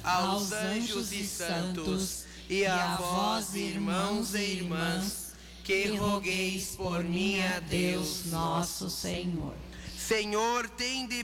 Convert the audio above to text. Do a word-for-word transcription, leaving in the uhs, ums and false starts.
aos anjos e santos, e a vós, irmãos e irmãs, que rogueis por mim a Deus nosso Senhor. Senhor, tende